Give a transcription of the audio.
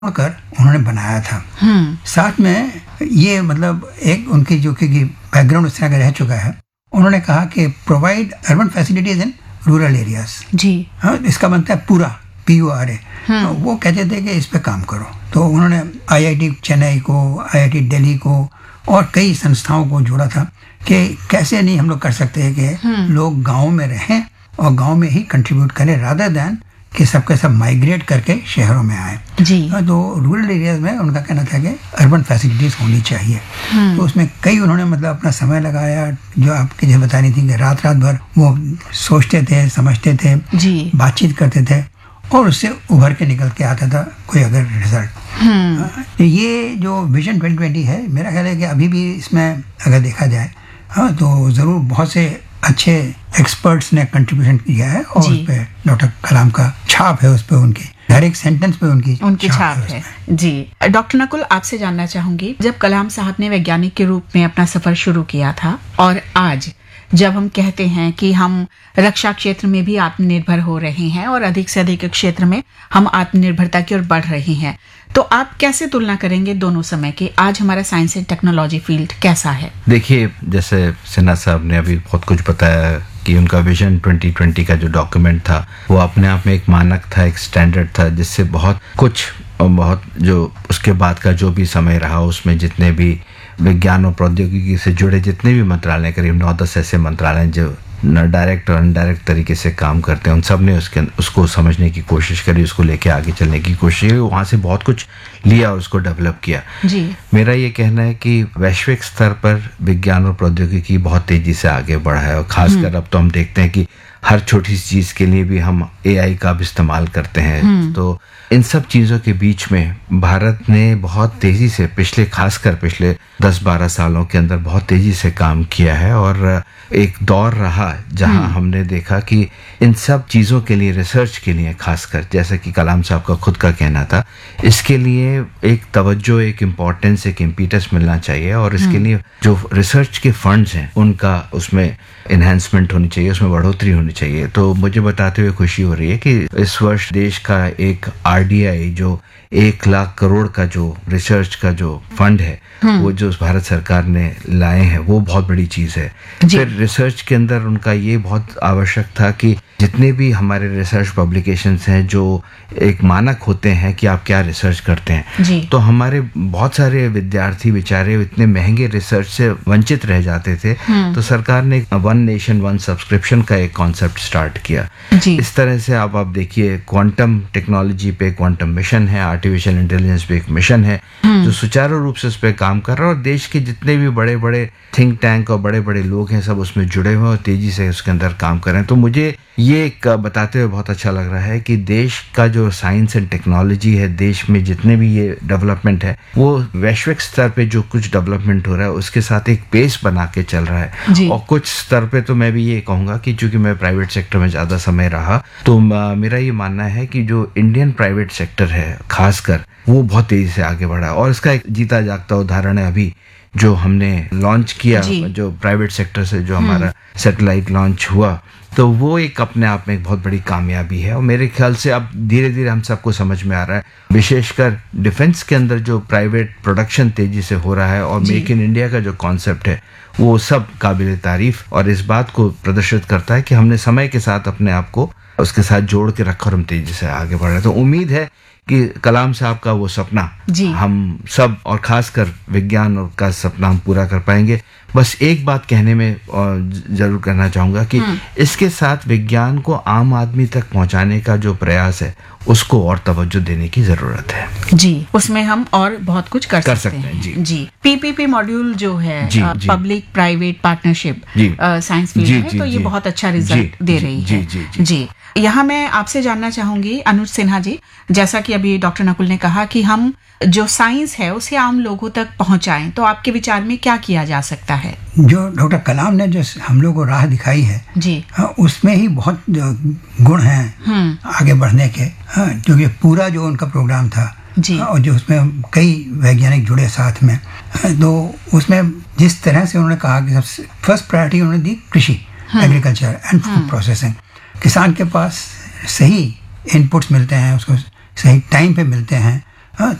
कर उन्होंने बनाया था। साथ में ये मतलब एक उनकी जो कि बैकग्राउंड उस तरह का रह चुका है, उन्होंने कहा कि provide urban facilities in rural areas. जी हाँ, इसका बनता है पूरा PURA। वो कहते थे कि इस पे काम करो, तो उन्होंने IIT चेन्नई को, IIT दिल्ली को और कई संस्थाओं को जोड़ा था कि कैसे नहीं हम लोग कर सकते हैं कि लोग गाँव में रहें और गाँव में ही कंट्रीब्यूट करें रादर दैन कि सबके सब माइग्रेट करके शहरों में आए। जी तो रूरल एरियाज में उनका कहना था कि अर्बन फैसिलिटीज होनी चाहिए। तो उसमें कई उन्होंने मतलब अपना समय लगाया, जो आपकी जो बता रही थी कि रात भर वो सोचते थे, समझते थे, जी बातचीत करते थे और उससे उभर के निकल के आता था कोई अगर रिजल्ट। ये जो विजन 2020 है, मेरा ख्याल है कि अभी भी इसमें अगर देखा जाए तो ज़रूर बहुत से अच्छे एक्सपर्ट्स ने कंट्रीब्यूशन किया है और उस पे डॉक्टर कलाम का छाप है, उस पे उनकी हर एक सेंटेंस पे उनकी छाप है। जी डॉक्टर नकुल, आपसे जानना चाहूंगी, जब कलाम साहब ने वैज्ञानिक के रूप में अपना सफर शुरू किया था और आज जब हम कहते हैं कि हम रक्षा क्षेत्र में भी आत्मनिर्भर हो रहे हैं और अधिक से अधिक क्षेत्र में हम आत्मनिर्भरता की ओर बढ़ रहे हैं, तो आप कैसे तुलना करेंगे दोनों समय की? आज हमारा साइंस एंड टेक्नोलॉजी फील्ड कैसा है? देखिए, जैसे सिन्हा साहब ने अभी बहुत कुछ बताया कि उनका विजन 2020 का जो डॉक्यूमेंट था वो अपने आप में एक मानक था, एक स्टैंडर्ड था, जिससे बहुत जो उसके बाद का जो भी समय रहा उसमें जितने भी विज्ञान और प्रौद्योगिकी से जुड़े जितने भी मंत्रालय, करीब 9-10 ऐसे मंत्रालय जो डायरेक्ट और इनडायरेक्ट तरीके से काम करते हैं, उन सब ने उसको समझने की कोशिश करी, उसको लेके आगे चलने की कोशिश की, वहाँ से बहुत कुछ लिया और उसको डेवलप किया। जी मेरा ये कहना है कि वैश्विक स्तर पर विज्ञान और प्रौद्योगिकी बहुत तेजी से आगे बढ़ा है और खासकर अब तो हम देखते हैं कि हर छोटी सी चीज़ के लिए भी हम AI का भी इस्तेमाल करते हैं। तो इन सब चीज़ों के बीच में भारत ने बहुत तेज़ी से खासकर पिछले 10-12 सालों के अंदर बहुत तेज़ी से काम किया है और एक दौर रहा जहां हमने देखा कि इन सब चीज़ों के लिए, रिसर्च के लिए खासकर, जैसा कि कलाम साहब का खुद का कहना था, इसके लिए एक तवज्जो, एक इम्पोर्टेंस, एक इम्पीटस मिलना चाहिए और इसके लिए जो रिसर्च के फंड्स हैं उनका उसमें एनहांसमेंट होनी चाहिए, उसमें बढ़ोतरी होनी चाहिए। तो मुझे बताते हुए खुशी हो रही है कि इस वर्ष देश का एक RDI जो 1 लाख करोड़ का जो रिसर्च का जो फंड है वो जो भारत सरकार ने लाए हैं, वो बहुत बड़ी चीज़ है। फिर रिसर्च के अंदर उनका ये बहुत आवश्यक था कि जितने भी हमारे रिसर्च पब्लिकेशंस हैं जो एक मानक होते हैं कि आप क्या रिसर्च करते हैं, तो हमारे बहुत सारे विद्यार्थी बेचारे इतने महंगे रिसर्च से वंचित रह जाते थे। तो सरकार ने वन नेशन वन सब्सक्रिप्शन का एक कॉन्सेप्ट स्टार्ट किया। इस तरह से आप देखिए, क्वांटम टेक्नोलॉजी पे क्वांटम मिशन है, आर्टिफिशियल इंटेलिजेंस पे एक मिशन है जो सुचारू रूप से उस पर काम कर रहा है और देश के जितने भी बड़े बड़े थिंक टैंक और बड़े बड़े लोग हैं सब उसमें जुड़े हुए और तेजी से उसके अंदर काम कर रहे हैं। तो मुझे ये बताते हुए बहुत अच्छा लग रहा है कि देश का जो साइंस एंड टेक्नोलॉजी है, देश में जितने भी ये डेवलपमेंट है, वो वैश्विक स्तर पे जो कुछ डेवलपमेंट हो रहा है उसके साथ एक पेस बना के चल रहा है। और कुछ स्तर पे तो मैं भी ये कहूँगा कि चूंकि मैं प्राइवेट सेक्टर में ज़्यादा समय रहा, तो मेरा ये मानना है कि जो इंडियन प्राइवेट सेक्टर है खासकर, वो बहुत तेजी से आगे बढ़ा है। और इसका एक जीता जागता उदाहरण है अभी जो हमने लॉन्च किया, जो प्राइवेट सेक्टर से जो हमारा सैटेलाइट लॉन्च हुआ, तो वो एक अपने आप में एक बहुत बड़ी कामयाबी है। और मेरे ख्याल से अब धीरे धीरे हम सबको समझ में आ रहा है, विशेषकर डिफेंस के अंदर जो प्राइवेट प्रोडक्शन तेजी से हो रहा है और मेक इन इंडिया का जो कॉन्सेप्ट है, वो सब काबिल तारीफ और इस बात को प्रदर्शित करता है कि हमने समय के साथ अपने आप को उसके साथ जोड़ के रखा और हम तेजी से आगे बढ़ रहे हैं। तो उम्मीद है कि कलाम साहब का वो सपना हम सब और खासकर विज्ञान का सपना हम पूरा कर पाएंगे। बस एक बात कहने में जरूर करना चाहूंगा कि इसके साथ विज्ञान को आम आदमी तक पहुंचाने का जो प्रयास है उसको और तवज्जो देने की जरूरत है। जी, उसमें हम और बहुत कुछ कर सकते हैं। जी PPP मॉड्यूल जो है, public private partnership science field में, तो ये बहुत अच्छा रिजल्ट दे रही है। जी यहाँ मैं आपसे जानना चाहूंगी अनुज सिन्हा जी, जैसा कि अभी डॉक्टर नकुल ने कहा कि हम जो साइंस है उसे आम लोगों तक पहुंचाएं, तो आपके विचार में क्या किया जा सकता है? जो डॉक्टर कलाम ने जो हम लोग को राह दिखाई है जी, उसमें ही बहुत गुण हैं आगे बढ़ने के। क्योंकि पूरा जो उनका प्रोग्राम था जी, और जो उसमें कई वैज्ञानिक जुड़े साथ में, तो उसमें जिस तरह से उन्होंने कहा कि सबसे फर्स्ट प्रायोरिटी उन्होंने दी कृषि, एग्रीकल्चर एंड फूड प्रोसेसिंग। किसान के पास सही इनपुट्स मिलते हैं, उसको सही टाइम पे मिलते हैं